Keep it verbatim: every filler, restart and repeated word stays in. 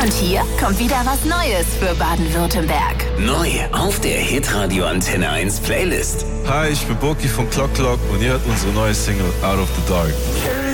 Und hier kommt wieder was Neues für Baden-Württemberg. Neu auf der Hitradio Antenne eins Playlist. Hi, ich bin Boki von Clock Clock und ihr hört unsere neue Single Out of the Dark.